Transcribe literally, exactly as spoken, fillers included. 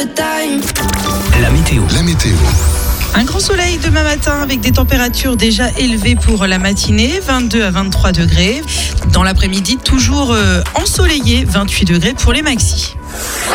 le time. La météo. La météo. Un grand soleil demain matin avec des températures déjà élevées pour la matinée, vingt-deux à vingt-trois degrés. Dans l'après-midi, toujours euh, ensoleillé, vingt-huit degrés pour les maxis.